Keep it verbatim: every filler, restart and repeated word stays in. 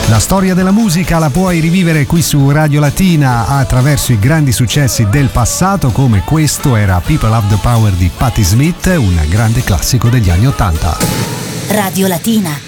La storia della musica la puoi rivivere qui su Radio Latina attraverso i grandi successi del passato, come questo era People Have the Power di Patti Smith, un grande classico degli anni ottanta. Radio Latina.